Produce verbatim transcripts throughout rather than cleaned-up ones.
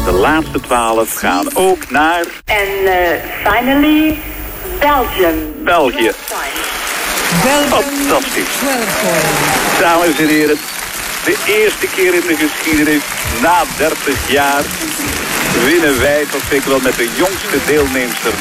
de laatste twaalf gaan ook naar... En uh, finally, Belgium. België. Fantastisch. Dames en heren, de eerste keer in de geschiedenis, na dertig jaar, winnen wij tot zeker wel met de jongste deelnemster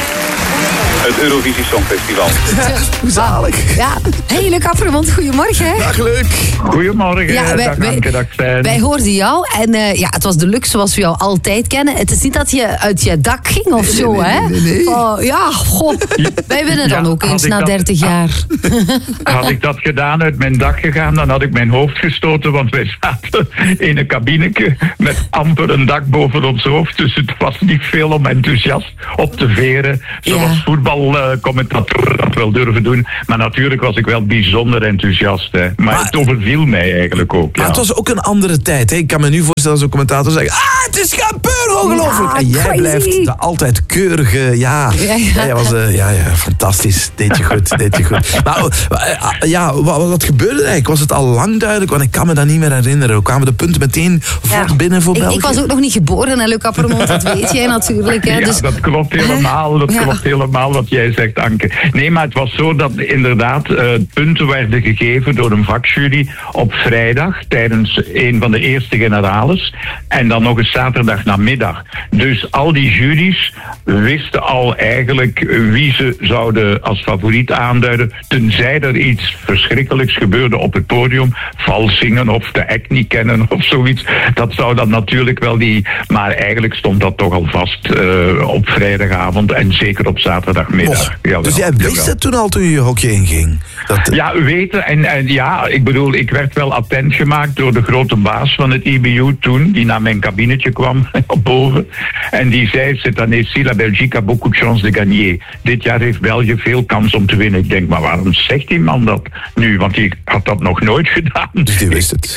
het Eurovisie Songfestival. Hoe zalig. Ja, hey Luc Appermond, goedemorgen. Hè? Dag Luc. Goedemorgen, Ja, wij, dag wij, Anke, dag Stijn. wij hoorden jou en uh, ja, het was de Luc zoals we jou altijd kennen. Het is niet dat je uit je dak ging of Nee, zo, nee, hè? nee, nee, nee. Oh, ja, goh. Wij winnen dan Ja, ook had eens ik na dat- dertig jaar. Had ik dat gedaan, uit mijn dak gegaan, dan had ik mijn hoofd gestoten, want wij zaten in een kabinetje met amper een dak boven ons hoofd, dus het was niet veel om enthousiast op te veren, zoals Ja. voetbalcommentatoren dat wel durven doen. Maar natuurlijk was ik wel bijzonder enthousiast, hè. Maar, Maar- het overviel mij eigenlijk ook. Maar Ja. het was ook een andere tijd. Hè. Ik kan me nu voorstellen als een commentator zeggen... Ah, het is gebeurd, ongelooflijk. Ja, en jij crazy. blijft de altijd keurige... Ja, Ja, ja. ja, jij was, uh, ja, ja fantastisch. Deed je goed, deed je goed. Maar uh, ja, wat, wat gebeurde eigenlijk? Was het al lang duidelijk? Want ik kan me dat niet meer herinneren. Kwamen de punten meteen vlot Ja. binnen voor ik, België? ik was ook nog niet geboren, hè, Luc Appermond, dat weet jij natuurlijk. Hè? Ja, Dus, dat klopt helemaal. Dat Ja. klopt helemaal wat jij zegt, Anke. Nee, maar het was zo dat inderdaad uh, punten werden gegeven door een vakjury op vrijdag tijdens een van de eerste generales en dan nog eens zaterdag namiddag. Dus al die juries wisten al eigenlijk wie ze zouden als favoriet aanduiden, tenzij er iets verschrikkelijks gebeurde op het podium, vals zingen of de act niet kennen of zoiets. Dat zou dan natuurlijk wel die... Maar eigenlijk stond dat toch al vast uh, op vrijdagavond en zeker op zaterdagmiddag. Och, Jawel, dus jij wist jawel. het toen al toen je je hokje inging? Dat, Ja, weten. En, en ja, ik bedoel, ik werd wel attent gemaakt door de grote baas van het I B U toen, die naar mijn kabinetje kwam, op boven. En die zei, cette année ci, la Belgique a beaucoup de chance de gagner. Dit jaar heeft België veel kans om te winnen. Ik denk, maar waarom zegt die man dat nu? Want die had dat nog nooit gedaan. Dus die wist het.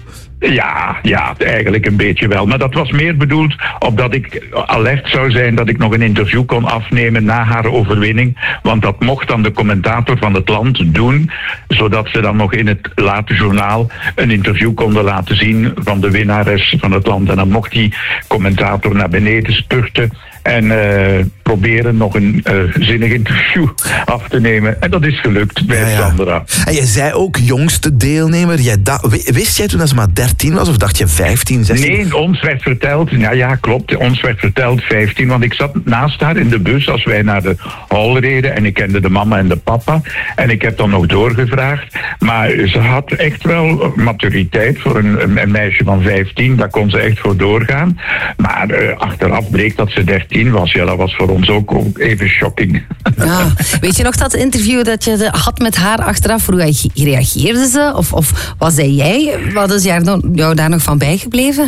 Ja, ja, eigenlijk een beetje wel. Maar dat was meer bedoeld opdat ik alert zou zijn dat ik nog een interview kon afnemen na haar overwinning. Want dat mocht dan de commentator van het land doen, zodat ze dan nog in het late journaal een interview konden laten zien van de winnares van het land. En dan mocht die commentator naar beneden spurten en uh, proberen nog een uh, zinnig interview af te nemen. En dat is gelukt bij Ja, ja. Sandra. En je zei ook jongste deelnemer. Jij da- wist jij toen dat ze maar dertien was of dacht je vijftien, zestien? Nee, ons werd verteld, ja, ja klopt, ons werd verteld vijftien, want ik zat naast haar in de bus als wij naar de hal reden en ik kende de mama en de papa en ik heb dan nog doorgevraagd, maar ze had echt wel maturiteit voor een, een, een meisje van vijftien, daar kon ze echt voor doorgaan, maar uh, achteraf bleek dat ze dertien was, ja, dat was voor ons ook, ook even shocking. ja. Weet je nog dat interview dat je had met haar achteraf? Hoe reage- reageerde ze? Of, of wat zei jij? Wat is jou, jou daar nog van bijgebleven?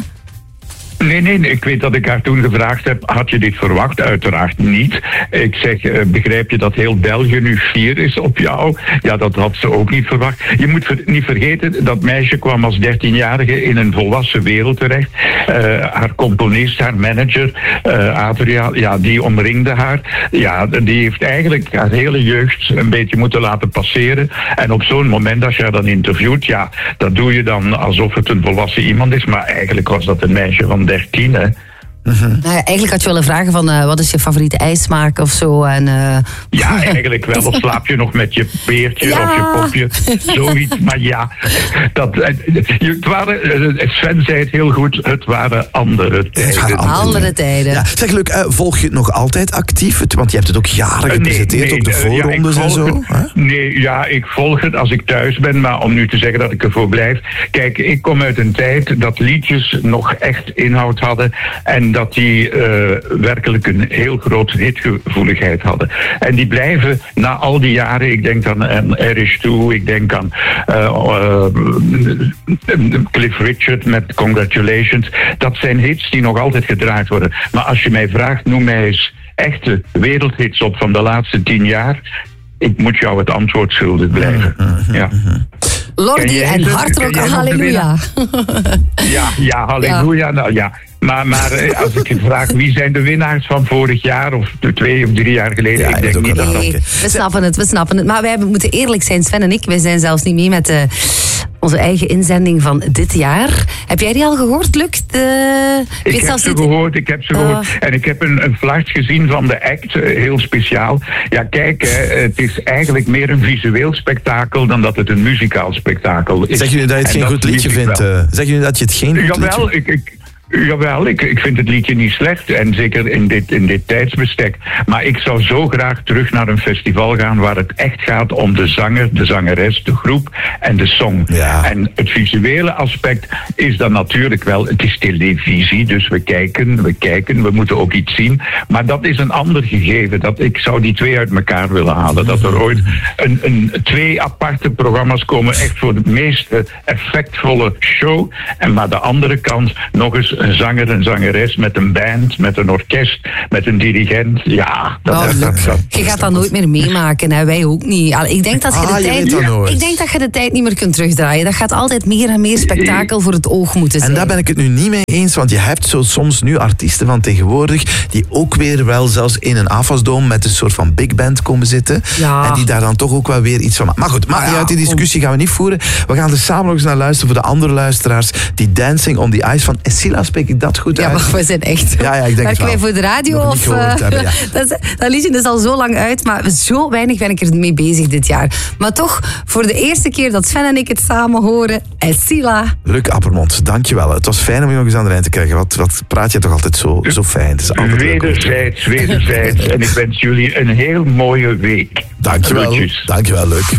Nee, nee, nee, ik weet dat ik haar toen gevraagd heb, had je dit verwacht? Uiteraard niet. Ik zeg, uh, begrijp je dat heel België nu fier is op jou? Ja, dat had ze ook niet verwacht. Je moet ver- niet vergeten, dat meisje kwam als dertienjarige in een volwassen wereld terecht. Uh, haar componist, haar manager, uh, Adria, ja, die omringde haar. Ja, die heeft eigenlijk haar hele jeugd een beetje moeten laten passeren. En op zo'n moment, als je haar dan interviewt, ja, dat doe je dan alsof het een volwassen iemand is. Maar eigenlijk was dat een meisje van dertien, hè. Mm-hmm. Nou ja, eigenlijk had je willen vragen van uh, wat is je favoriete ijsmaak of zo. En, uh... Ja, eigenlijk wel. Of slaap je nog met je peertje Ja. of je popje? Zoiets. Maar ja, dat, het waren, Sven zei het heel goed, het waren andere tijden. waren andere andere tijden. Ja, zeg Luc, uh, volg je het nog altijd actief? Het- Want je hebt het ook jaren gepresenteerd, ook de eh, voorrondes ja, ik en zo. volg hè? het. Nee, ja, ik volg het als ik thuis ben, maar om nu te zeggen dat ik ervoor blijf. Kijk, ik kom uit een tijd dat liedjes nog echt inhoud hadden en dat die uh, werkelijk een heel grote hitgevoeligheid hadden. En die blijven na al die jaren, ik denk aan, aan R is Toe, ik denk aan uh, uh, Cliff Richard met Congratulations. Dat zijn hits die nog altijd gedraaid worden. Maar als je mij vraagt, noem mij eens echte wereldhits op van de laatste tien jaar. Ik moet jou het antwoord schuldig blijven. Ja. Lordi en Ken hardrock, jij nog de halleluja. Ja, ja, halleluja. Nou, ja. Maar, maar eh, als ik je vraag, wie zijn de winnaars van vorig jaar of de twee of drie jaar geleden? Ja, ik dat denk ook niet wel. dat dat... Nee, we snappen het, we snappen het. Maar wij moeten eerlijk zijn, Sven en ik, wij zijn zelfs niet mee met de onze eigen inzending van dit jaar. Heb jij die al gehoord, Luc? De... Ik, ik heb ze niet... gehoord, ik heb ze uh... gehoord. En ik heb een, een flash gezien van de act, heel speciaal. Ja, kijk, hè, het is eigenlijk meer een visueel spektakel dan dat het een muzikaal spektakel is. Zeg je nu dat je het geen goed liedje vindt? Uh, zeg je nu dat je het geen goed Jawel, liedje ik... ik Jawel, ik, ik vind het liedje niet slecht. En zeker in dit, in dit tijdsbestek. Maar ik zou zo graag terug naar een festival gaan waar het echt gaat om de zanger, de zangeres, de groep en de song. Ja. En het visuele aspect is dan natuurlijk wel, het is televisie, dus we kijken, we kijken, we moeten ook iets zien. Maar dat is een ander gegeven. Dat, ik zou die twee uit elkaar willen halen. Dat er ooit een, een, twee aparte programma's komen, echt voor de meest effectvolle show. En maar de andere kant nog eens een zanger, een zangeres met een band, met een orkest, met een dirigent. Ja, dat, oh, dat, dat, dat je gaat dat nooit meer meemaken, hè? Wij ook niet. Ik denk dat je de ah, je tijd, ja, ik denk dat je de tijd niet meer kunt terugdraaien. Dat gaat altijd meer en meer spektakel voor het oog moeten zijn. En daar ben ik het nu niet mee eens, want je hebt zo soms nu artiesten van tegenwoordig die ook weer wel zelfs in een afwasdome met een soort van big band komen zitten. Ja. En die daar dan toch ook wel weer iets van maken. Maar goed, maakt niet uit, die discussie gaan we niet voeren. We gaan er samen nog eens naar luisteren voor de andere luisteraars. Die Dancing on the Ice van Essila, spreek ik dat goed uit? Ja, maar we zijn echt... Ja, ja, ik denk Werken wij voor de radio? Of, uh, hebben, ja. dat, dat liedje is al zo lang uit, maar zo weinig ben ik er mee bezig dit jaar. Maar toch, voor de eerste keer dat Sven en ik het samen horen, Essila. Luc Appermond, dankjewel. Het was fijn om je nog eens aan de lijn te krijgen. Wat, wat praat je toch altijd zo, zo fijn. Het is altijd wederzijds, wederzijds. En ik wens jullie een heel mooie week. Dankjewel. Dankjewel, Luc.